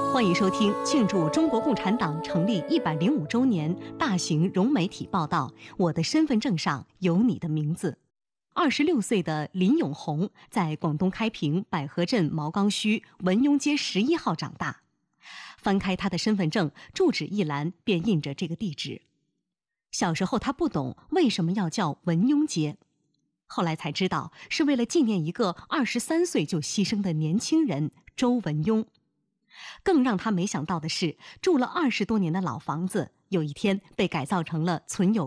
欢迎收听庆祝中国共产党成立105周年大型融媒体报道《我的身份证上有你的名字》。26岁的林永红在广东开平百合镇毛岗区文庸街11号长大。翻开他的身份证，住址一栏便印着这个地址。小时候他不懂为什么要叫文庸街，后来才知道是为了纪念一个23岁就牺牲的年轻人周文庸。更让他没想到的是，住了20多年的老房子，有一天被改造成了存有